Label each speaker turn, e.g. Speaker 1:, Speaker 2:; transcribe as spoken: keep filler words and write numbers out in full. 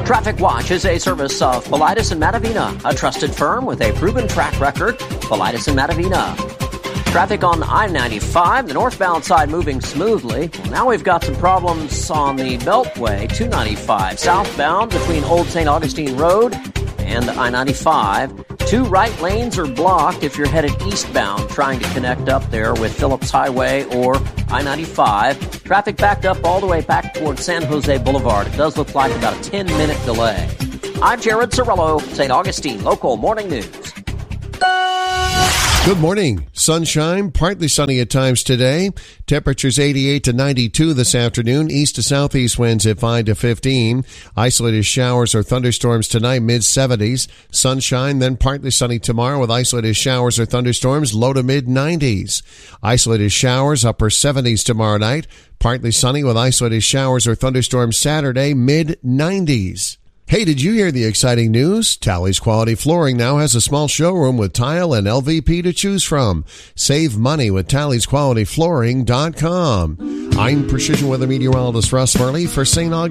Speaker 1: Traffic Watch is a service of Paulides and Matavina, a trusted firm with a proven track record. Paulides and Matavina. Traffic on I ninety-five, the northbound side moving smoothly. Well, now we've got some problems on the Beltway, two ninety-five, southbound between Old Saint Augustine Road and I ninety-five. Two right lanes are blocked if you're headed eastbound, trying to connect up there with Phillips Highway or I ninety-five. Traffic backed up all the way back towards San Jose Boulevard. It does look like about a ten-minute delay. I'm Jared Cirillo, Saint Augustine Local Morning News.
Speaker 2: Good morning. Sunshine, partly sunny at times today. Temperatures eighty-eight to ninety-two this afternoon. East to southeast winds at five to fifteen. Isolated showers or thunderstorms tonight, mid seventies. Sunshine, then partly sunny tomorrow with isolated showers or thunderstorms, low to mid nineties. Isolated showers, upper seventies tomorrow night. Partly sunny with isolated showers or thunderstorms Saturday, mid nineties. Hey, did you hear the exciting news? Tally's Quality Flooring now has a small showroom with tile and L V P to choose from. Save money with Tally's Quality Flooring dot com. I'm Precision Weather Meteorologist Russ Farley for Saint Augustine.